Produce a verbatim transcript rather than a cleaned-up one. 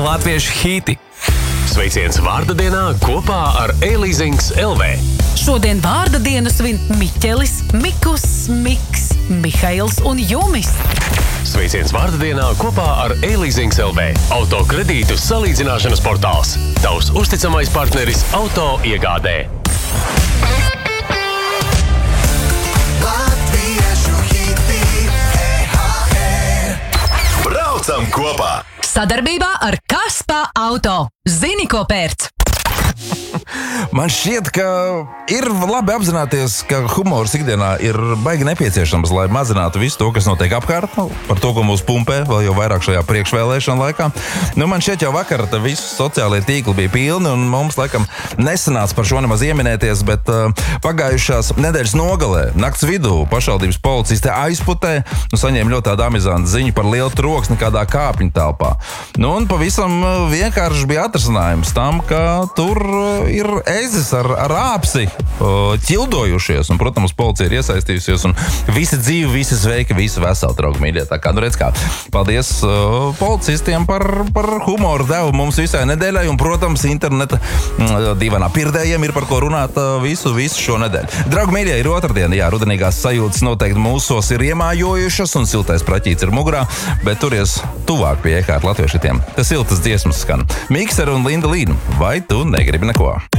latviešu hīti. Sveiciens vārda dienā kopā ar e-leasings L V. Šodien vārda dienu svin Miķelis, Mikus, Miks, Mihails un Jumis. Sveiciens vārda dienā kopā ar e-leasings L V. Auto kredītu salīdzināšanas portāls. Tavs uzticamais partneris auto iegādē. Latviešu hiti E H R. Braucam kopā! Sadarbībā ar Kaspa Auto. Zini, ko pērc? Man šķiet, ka ir labi apzināties, ka humors ikdienā ir baigi nepieciešams, lai mazinātu visu to, kas notiek apkārt, nu, par to, ko mūs pumpē, vēl jau vairāk šajā priekšvēlēšana laikā. Nu, man šķiet jau vakar visi sociālie tīkli bija pilni, un mums, laikam, nesanāca par šo nemaz ieminēties, bet uh, pagājušās nedēļas nogalē, nakts vidū, pašvaldības policisti aizputē, nu, saņēma ļoti tādu amizantu ziņu par lielu troksni kādā kāpņu telpā. Nu, un pavisam vienkārši bija atrasinājums tam, ka tur ir ezis ar, ar āpsi ķildojušies, un, protams, policija ir iesaistījusies, un visi dzīvi, visi sveiki, visi veseli, draugi mīļie. Tā kā, nu redz kā, paldies uh, policistiem par, par humoru devu mums visai nedēļai, un, protams, interneta uh, divanā pirdējiem ir par ko runāt uh, visu, visu šo nedēļu. Draugi mīļie, ir otrdiena, jā, rudenīgās sajūtas noteikti mūsos ir iemājojušas, un siltais praķīts ir mugurā, bet turies tuvāk pie iekārt latviešitiem. Tas siltas dziesmas skan. Mikser un Linda Līna, vai tu negribi neko?